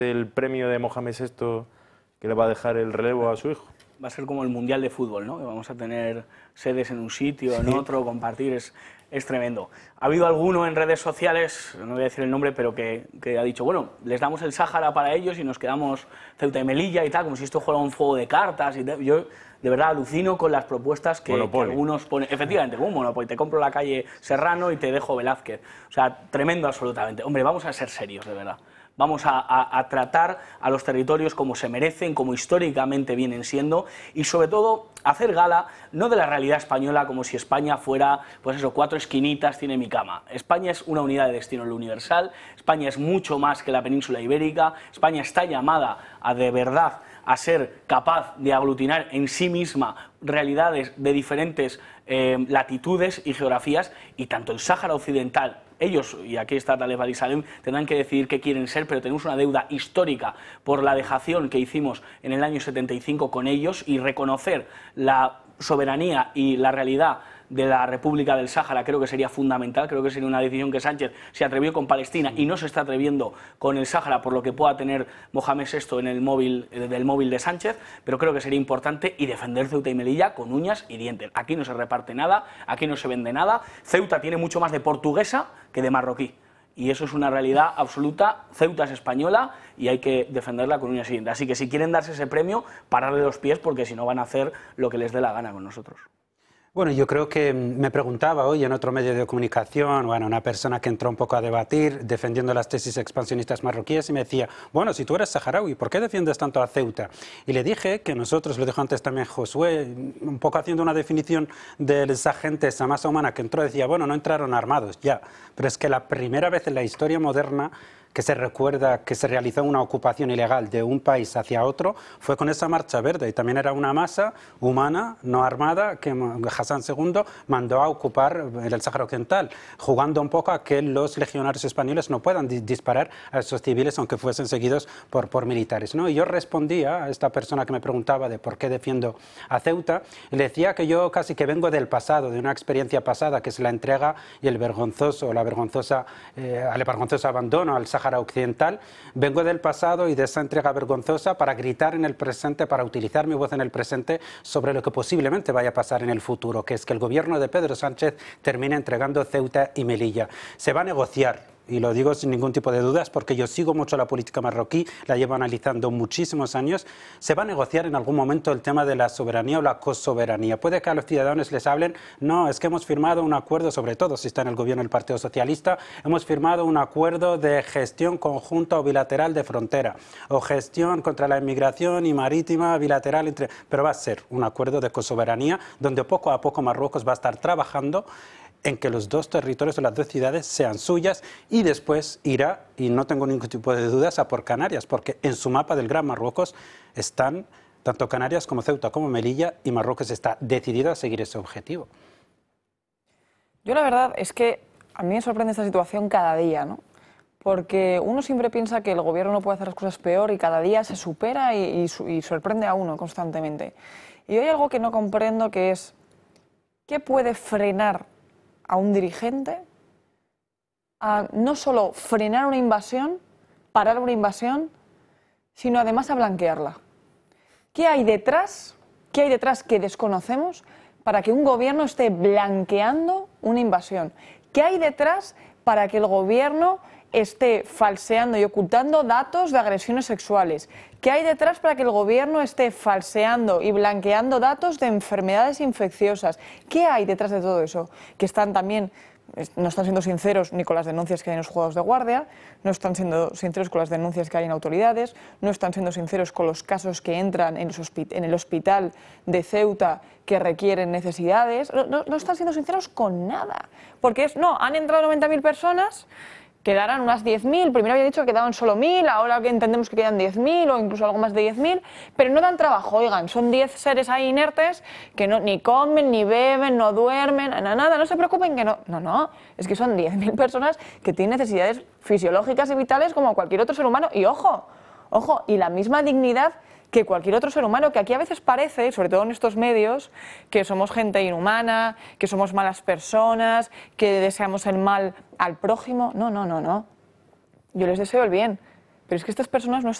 el premio de Mohamed VI que le va a dejar el relevo a su hijo? Va a ser como el Mundial de Fútbol, ¿no? Que vamos a tener sedes en un sitio, en otro, compartir, es tremendo. Ha habido alguno en redes sociales, no voy a decir el nombre, pero que ha dicho, bueno, les damos el Sáhara para ellos y nos quedamos Ceuta y Melilla y tal, como si esto fuera un juego de cartas y tal. Yo de verdad alucino con las propuestas que algunos ponen. Efectivamente, como un Monopoly, te compro la calle Serrano y te dejo Velázquez. O sea, tremendo absolutamente. Hombre, vamos a ser serios, de verdad. Vamos a tratar a los territorios como se merecen, como históricamente vienen siendo, y sobre todo hacer gala no de la realidad española como si España fuera, pues eso, 4 esquinitas tiene mi cama. España es una unidad de destino en lo universal, España es mucho más que la península ibérica, España está llamada a de verdad a ser capaz de aglutinar en sí misma realidades de diferentes latitudes y geografías, y tanto el Sáhara Occidental, ellos, y aquí está Taleb Ali-Salem, tendrán que decidir qué quieren ser, pero tenemos una deuda histórica por la dejación que hicimos en el año 75 con ellos, y reconocer la soberanía y la realidad de la República del Sáhara creo que sería fundamental. Creo que sería una decisión que Sánchez se atrevió con Palestina y no se está atreviendo con el Sáhara, por lo que pueda tener Mohamed VI en el móvil del móvil de Sánchez, pero creo que sería importante, y defender Ceuta y Melilla con uñas y dientes. Aquí no se reparte nada, aquí no se vende nada. Ceuta tiene mucho más de portuguesa que de marroquí, y eso es una realidad absoluta. Ceuta es española y hay que defenderla con uñas y dientes. Así que si quieren darse ese premio, pararle los pies, porque si no van a hacer lo que les dé la gana con nosotros. Bueno, yo creo que me preguntaba hoy en otro medio de comunicación, bueno, una persona que entró un poco a debatir defendiendo las tesis expansionistas marroquíes, y me decía, bueno, si tú eres saharaui, ¿por qué defiendes tanto a Ceuta? Y le dije que nosotros, lo dijo antes también Josué, un poco haciendo una definición de esa gente, esa masa humana que entró, decía, bueno, no entraron armados, ya, pero es que la primera vez en la historia moderna que se recuerda que se realizó una ocupación ilegal de un país hacia otro fue con esa marcha verde, y también era una masa humana no armada que Hassan II mandó a ocupar el Sáhara Occidental, jugando un poco a que los legionarios españoles no puedan disparar a esos civiles aunque fuesen seguidos por militares, ¿no? Y yo respondía a esta persona que me preguntaba de por qué defiendo a Ceuta, y le decía que yo casi que vengo del pasado, de una experiencia pasada, que es la entrega y el vergonzoso abandono al Sáhara Occidental. Vengo del pasado y de esa entrega vergonzosa para gritar en el presente, para utilizar mi voz en el presente sobre lo que posiblemente vaya a pasar en el futuro, que es que el gobierno de Pedro Sánchez termine entregando Ceuta y Melilla. Se va a negociar. Y lo digo sin ningún tipo de dudas porque yo sigo mucho la política marroquí, la llevo analizando muchísimos años. Se va a negociar en algún momento el tema de la soberanía o la cosoberanía. Puede que a los ciudadanos les hablen, no, es que hemos firmado un acuerdo, sobre todo si está en el gobierno el Partido Socialista, hemos firmado un acuerdo de gestión conjunta o bilateral de frontera, o gestión contra la inmigración y marítima bilateral, pero va a ser un acuerdo de cosoberanía donde poco a poco Marruecos va a estar trabajando en que los dos territorios o las dos ciudades sean suyas, y después irá, y no tengo ningún tipo de dudas, a por Canarias, porque en su mapa del Gran Marruecos están tanto Canarias como Ceuta como Melilla, y Marruecos está decidido a seguir ese objetivo. Yo la verdad es que a mí me sorprende esta situación cada día, ¿no? Porque uno siempre piensa que el gobierno no puede hacer las cosas peor, y cada día se supera y sorprende a uno constantemente. Y hay algo que no comprendo, que es ¿qué puede frenar a un dirigente a no solo frenar una invasión, parar una invasión, sino además a blanquearla? ¿Qué hay detrás? ¿Qué hay detrás que desconocemos para que un gobierno esté blanqueando una invasión? ¿Qué hay detrás para que el gobierno esté falseando y ocultando datos de agresiones sexuales? ¿Qué hay detrás para que el gobierno esté falseando y blanqueando datos de enfermedades infecciosas? ¿Qué hay detrás de todo eso? Que están también, no están siendo sinceros ni con las denuncias que hay en los juzgados de guardia, no están siendo sinceros con las denuncias que hay en autoridades, no están siendo sinceros con los casos que entran en el hospital de Ceuta que requieren necesidades, no están siendo sinceros con nada. Porque han entrado 90.000 personas, quedarán unas 10.000, primero había dicho que quedaban solo 1.000, ahora que entendemos que quedan 10.000 o incluso algo más de 10.000, pero no dan trabajo, oigan, son 10 seres ahí inertes que ni comen, ni beben, no duermen, nada, no se preocupen que no, es que son 10.000 personas que tienen necesidades fisiológicas y vitales como cualquier otro ser humano, y ojo, y la misma dignidad que cualquier otro ser humano, que aquí a veces parece, sobre todo en estos medios, que somos gente inhumana, que somos malas personas, que deseamos el mal al prójimo. No. Yo les deseo el bien, Pero es que estas personas no